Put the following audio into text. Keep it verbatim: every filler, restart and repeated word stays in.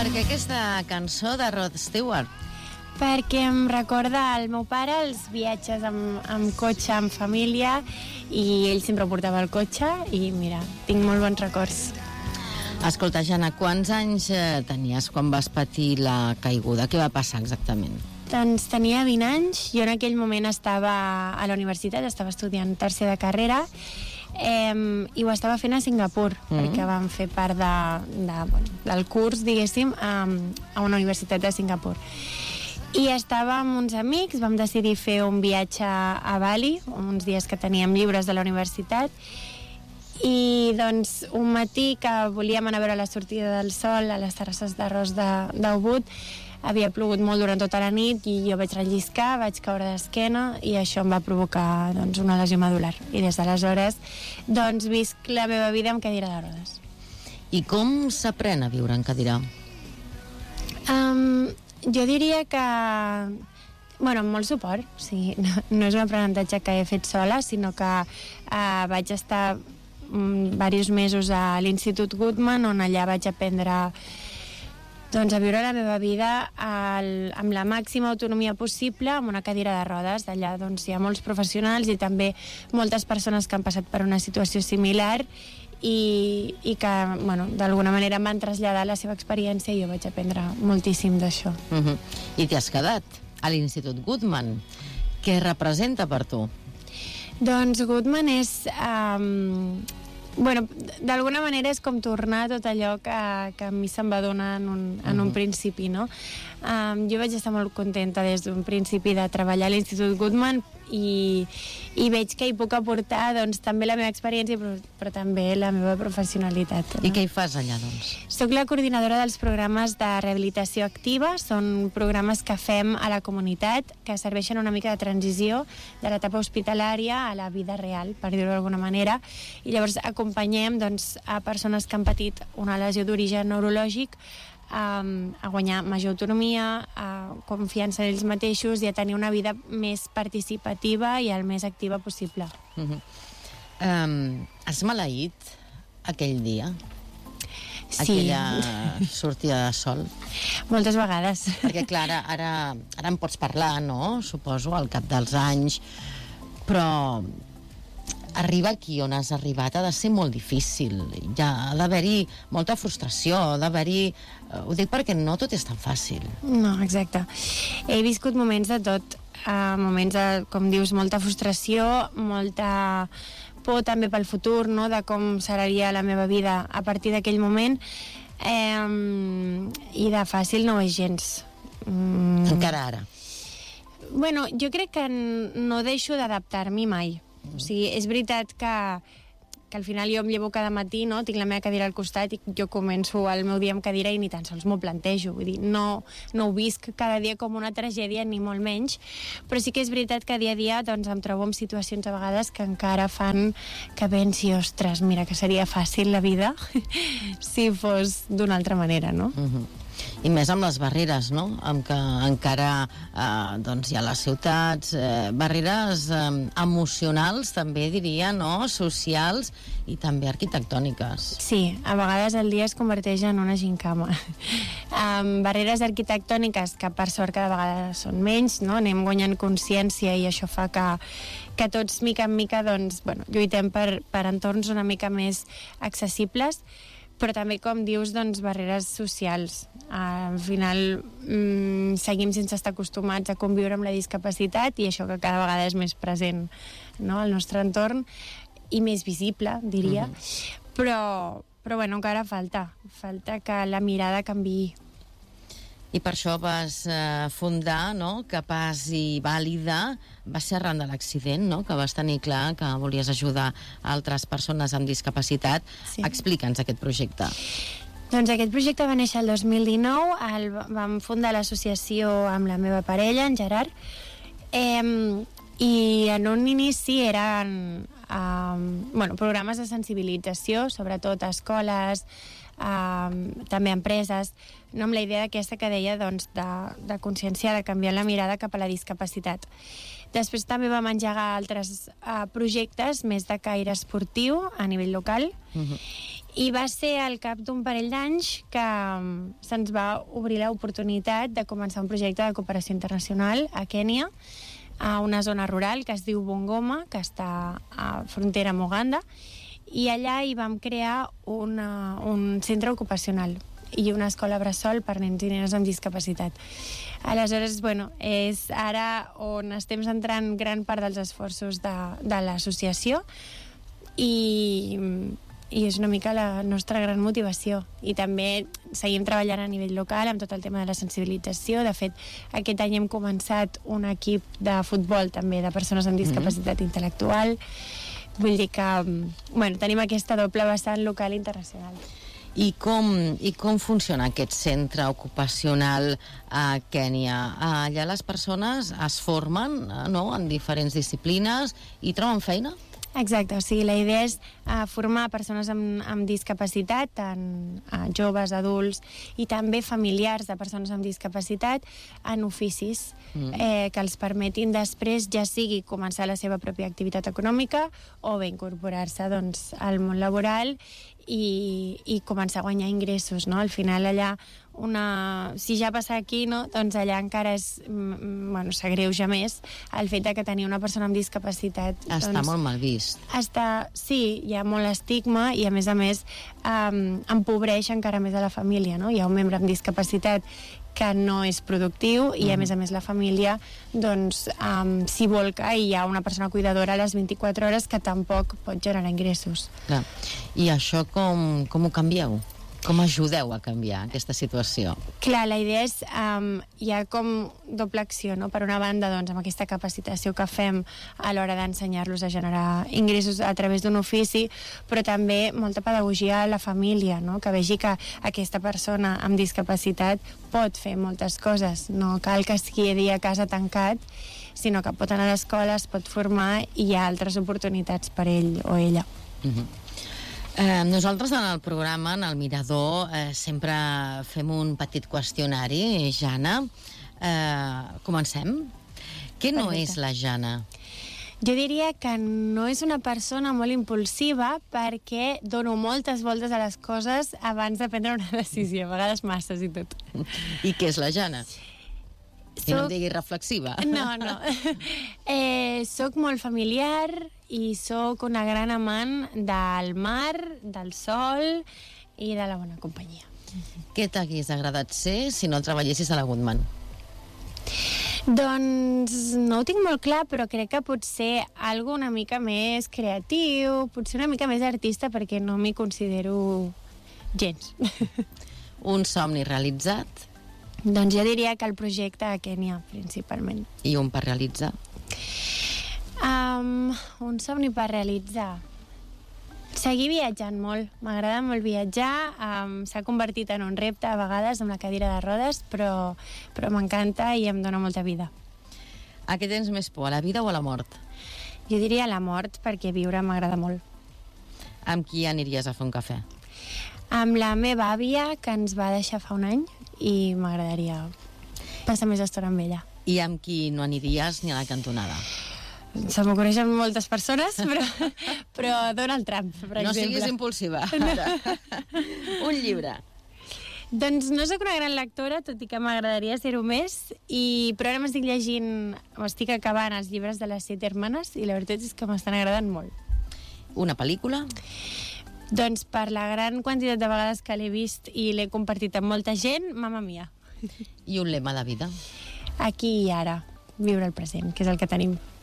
Per què aquesta cançó de Rod Stewart? Perquè em recorda al meu pare els viatges amb, amb cotxe, amb família, i ell sempre portava el cotxe i mira, tinc molt bons records. Escolta, Jana, quants anys eh, tenies quan vas patir la caiguda? Què va passar exactament? Doncs tenia vint anys, jo en aquell moment estava a la universitat, estava estudiant tercer de carrera, eh, i ho estava fent a Singapur, mm. perquè vam fer part de, de, bueno, del curs, diguéssim, a, a una universitat de Singapur. I estava amb uns amics, vam decidir fer un viatge a Bali, uns dies que teníem lliures de la universitat, i doncs un matí que volíem anar a veure la sortida del sol a les terrasses d'arròs d'Ubud, havia plogut molt durant tota la nit i jo vaig relliscar, vaig caure d'esquena i això em va provocar doncs, una lesió medular. I des d'aleshores doncs, visc la meva vida amb cadira de rodes. I com s'aprèn a viure en cadira? Um, jo diria que... Bueno, amb molt suport. O sigui, no, no és un aprenentatge que he fet sola, sinó que uh, vaig estar um, diversos mesos a l'Institut Goodman, on allà vaig aprendre doncs, a viure la meva vida al, amb la màxima autonomia possible amb una cadira de rodes. D'allà doncs, hi ha molts professionals i també moltes persones que han passat per una situació similar i, i que bueno, d'alguna manera em van traslladar la seva experiència i jo vaig aprendre moltíssim d'això. Uh-huh. I t'hi has quedat a l'Institut Goodman. Què representa per tu? Doncs Goodman és... Um, bueno, d'alguna manera és com tornar tot allò que, que a mi se'm va donar en un, en un uh-huh. principi, no? Um, jo vaig estar molt contenta des d'un principi de treballar a l'Institut Goodman i, i veig que hi puc aportar doncs, també la meva experiència però, però també la meva professionalitat, no? I què hi fas allà, doncs? Soc la coordinadora dels programes de rehabilitació activa. Són programes que fem a la comunitat que serveixen una mica de transició de l'etapa hospitalària a la vida real, per dir-ho d'alguna manera, i llavors acompanyem doncs, a persones que han patit una lesió d'origen neurològic Um, a guanyar major autonomia, a confiança en ells mateixos i a tenir una vida més participativa i el més activa possible. Uh-huh. um, Has maleït aquell dia? Sí. Aquella sortida de sol? Moltes vegades. Perquè clar, ara, ara, ara en pots parlar, no? Suposo, al cap dels anys, però arribar aquí on has arribat ha de ser molt difícil. Ja ha d'haver-hi molta frustració, ha d'haver-hi... Ho dic perquè no tot és tan fàcil. No, exacte. He viscut moments de tot, uh, moments de, com dius, molta frustració, molta por també pel futur, no?, de com seria la meva vida a partir d'aquell moment, um, i de fàcil no és gens. Mm. Encara ara? Bueno, jo crec que no deixo d'adaptar-m'hi mai. O sigui, és veritat que, que al final jo em llevo cada matí, no? Tinc la meva cadira al costat i jo començo el meu dia amb cadira i ni tan sols m'ho plantejo. Vull dir, no, no ho visc cada dia com una tragèdia, ni molt menys, però sí que és veritat que dia a dia doncs, em trobo en situacions a vegades que encara fan que pensi, ostres, mira que seria fàcil la vida si fos d'una altra manera, no? Uh-huh. I més amb les barreres, no? Amb que encara eh, doncs hi ha les ciutats, eh, barreres eh, emocionals també diria, no? Socials i també arquitectòniques. Sí, a vegades el dia es converteix en una gincama. um, barreres arquitectòniques que per sort cada vegada són menys, no? Anem guanyant consciència i això fa que, que tots mica en mica doncs, bueno, lluitem per, per entorns una mica més accessibles, però també, com dius, doncs, barreres socials. Uh, al final mm, seguim sense estar acostumats a conviure amb la discapacitat i això que cada vegada és més present, no?, al nostre entorn i més visible, diria. Uh-huh. Però, però bueno, encara falta. Falta que la mirada canviï. I per això vas eh, fundar, no?, Capaç i Vàlida. Va ser arran de l'accident, no?, que vas tenir clar que volies ajudar altres persones amb discapacitat. Sí. Explica'ns aquest projecte. Doncs aquest projecte va néixer el dos mil dinou, el, vam fundar l'associació amb la meva parella, en Gerard, eh, i en un inici eren eh, bueno, programes de sensibilització, sobretot a escoles, Uh, també empreses, no, amb la idea aquesta que deia doncs, de, de conscienciar, de canviar la mirada cap a la discapacitat. Després també vam engegar altres uh, projectes més de caire esportiu a nivell local, uh-huh. I va ser al cap d'un parell d'anys que se'ns va obrir l'oportunitat de començar un projecte de cooperació internacional a Kènia, a una zona rural que es diu Bungoma, que està a frontera amb Uganda, i allà hi vam crear una, un centre ocupacional i una escola bressol per nens i nenes amb discapacitat. Aleshores, bueno, és ara on estem centrant gran part dels esforços de, de l'associació i, i és una mica la nostra gran motivació. I també seguim treballant a nivell local amb tot el tema de la sensibilització. De fet, aquest any hem començat un equip de futbol també de persones amb discapacitat mm-hmm. intel·lectual. Vull dir que bueno, tenim aquesta doble vessant local i internacional. I com, I com funciona aquest centre ocupacional a Kènia? Allà les persones es formen, no?, en diferents disciplines i troben feina? Exacte, o sigui, la idea és uh, formar persones amb, amb discapacitat, tant uh, joves, adults, i també familiars de persones amb discapacitat en oficis mm. eh, que els permetin després ja sigui començar la seva pròpia activitat econòmica o bé incorporar-se doncs, al món laboral i, i començar a guanyar ingressos, no? Al final allà una... si ja passa aquí, no? Doncs allà encara és, bueno, s'agreuja més el fet de que tenir una persona amb discapacitat està doncs, molt mal vist. Està, sí, hi ha molt estigma i a més a més um, empobreix encara més a la família, no? Hi ha un membre amb discapacitat que no és productiu i a més a més la família doncs um, s'hi volca i hi ha una persona cuidadora a les vint-i-quatre hores que tampoc pot generar ingressos. Clar. I això com, com ho canvieu? Com ajudeu a canviar aquesta situació? Clar, la idea és, um, hi ha com doble acció, no? Per una banda, doncs, amb aquesta capacitació que fem a l'hora d'ensenyar-los a generar ingressos a través d'un ofici, però també molta pedagogia a la família, no? Que vegi que aquesta persona amb discapacitat pot fer moltes coses, no cal que es quedi a casa tancat, sinó que pot anar a l'escola, es pot formar i hi ha altres oportunitats per ell o ella. Mhm. Eh, nosaltres en el programa, en el Mirador, eh, sempre fem un petit qüestionari. Jana, eh, comencem? Què no Perfecte. és la Jana? Jo diria que no és una persona molt impulsiva perquè dono moltes voltes a les coses abans de prendre una decisió, a vegades masses i tot. I què és la Jana? Soc... Que no em diguis reflexiva. No, no. Eh, soc molt familiar i soc una gran amant del mar, del sol i de la bona companyia. Què t'hagués agradat ser si no treballessis a la Goodman? Doncs no ho tinc molt clar, però crec que potser algo una mica més creatiu, potser una mica més artista, perquè no m'hi considero gens. Un somni realitzat? Doncs jo diria que el projecte a Kènia, principalment. I un per realitzar? Um, un somni per realitzar. Seguir viatjant molt. M'agrada molt viatjar. Um, S'ha convertit en un repte a vegades amb la cadira de rodes, però, però m'encanta i em dona molta vida. A què tens més por, a la vida o a la mort? Jo diria la mort, perquè viure m'agrada molt. Amb qui aniries a fer un cafè? Amb la meva àvia, que ens va deixar fa un any, i m'agradaria passar més estona amb ella. I amb qui no aniries ni a la cantonada? Se m'ho coneixen moltes persones, però, però Donald Trump, per no exemple. No siguis impulsiva, ara. Un llibre. Doncs no sóc una gran lectora, tot i que m'agradaria ser-ho més, i, però ara m'estic llegint, o estic acabant els llibres de les set hermanes, i la veritat és que m'estan agradant molt. Una pel·lícula? Doncs per la gran quantitat de vegades que l'he vist i l'he compartit amb molta gent, Mamma Mia. I un lema de vida? Aquí i ara, viure el present, que és el que tenim.